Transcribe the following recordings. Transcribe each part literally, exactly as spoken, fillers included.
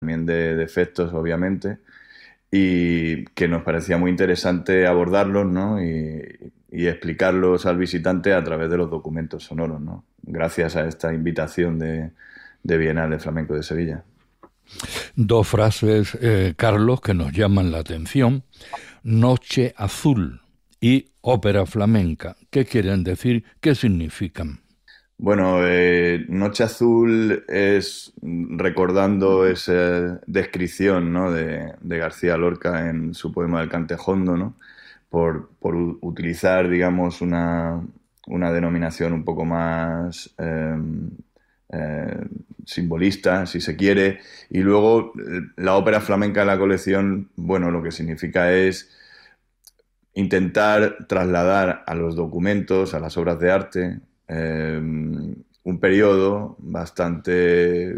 también de, de efectos, obviamente, y que nos parecía muy interesante abordarlos, ¿no? Y, y explicarlos al visitante a través de los documentos sonoros, ¿no? Gracias a esta invitación de, de Bienal de Flamenco de Sevilla. Dos frases, eh, Carlos, que nos llaman la atención: Noche Azul y ópera flamenca. ¿Qué quieren decir? ¿Qué significan? Bueno, eh, Noche Azul es recordando esa descripción, ¿no?, de, de García Lorca en su poema del Cantejondo, ¿no?, por, por utilizar, digamos, una, una denominación un poco más eh, eh, simbolista, si se quiere. Y luego la ópera flamenca en la colección, bueno, lo que significa es intentar trasladar a los documentos, a las obras de arte, Eh, un periodo bastante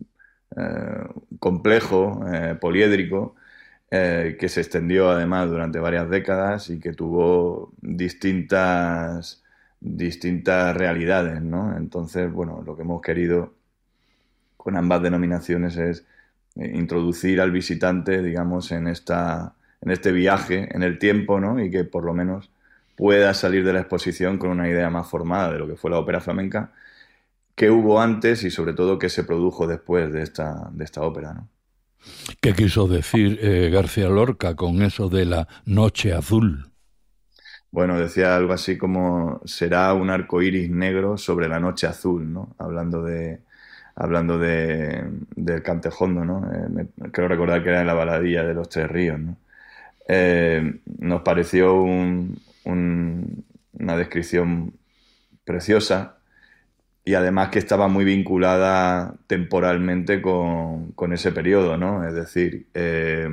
eh, complejo, eh, poliédrico, eh, que se extendió además durante varias décadas y que tuvo distintas, distintas realidades, ¿no? Entonces, bueno, lo que hemos querido con ambas denominaciones es introducir al visitante, digamos, en esta, en este viaje en el tiempo, ¿no? Y que por lo menos pueda salir de la exposición con una idea más formada de lo que fue la ópera flamenca, qué hubo antes y sobre todo qué se produjo después de esta, de esta ópera, ¿no? ¿Qué quiso decir eh, García Lorca con eso de la Noche Azul? Bueno, decía algo así como será un arco iris negro sobre la noche azul, ¿no? Hablando de hablando de del Cantejondo, ¿no? Eh, me, creo recordar que era en la baladilla de los Tres Ríos, ¿no? Eh, nos pareció un, un, una descripción preciosa y además que estaba muy vinculada temporalmente con, con ese periodo, ¿no? Es decir, eh,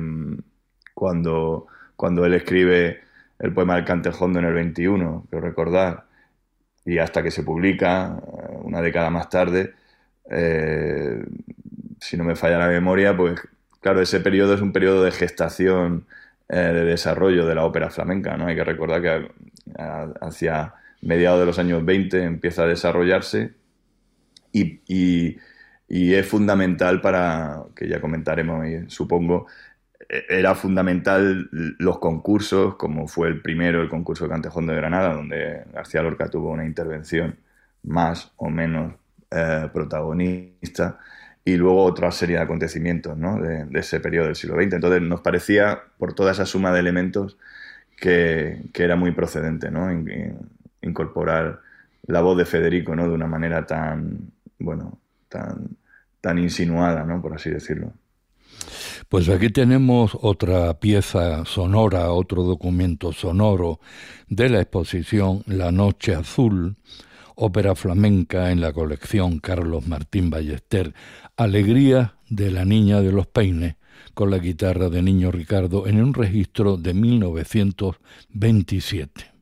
cuando, cuando él escribe el poema del Cantejondo en el veintiuno, creo recordar, y hasta que se publica, una década más tarde, eh, si no me falla la memoria, pues claro, ese periodo es un periodo de gestación, eh, de desarrollo de la ópera flamenca, ¿no? Hay que recordar que a, a, hacia mediados de los años veinte empieza a desarrollarse y, y, y es fundamental para, que ya comentaremos, supongo, era fundamental los concursos, como fue el primero, el concurso de Cantejón de Granada, donde García Lorca tuvo una intervención más o menos eh, protagonista, y luego otra serie de acontecimientos, ¿no?, de, de ese periodo del siglo veinte. Entonces nos parecía, por toda esa suma de elementos, que, que era muy procedente, ¿no?, in, in, incorporar la voz de Federico, ¿no?, de una manera tan, bueno, tan, tan insinuada, ¿no?, por así decirlo. Pues aquí tenemos otra pieza sonora, otro documento sonoro de la exposición La Noche Azul, ópera flamenca en la colección Carlos Martín Ballester, Alegría de la Niña de los Peines, con la guitarra de Niño Ricardo en un registro de mil novecientos veintisiete.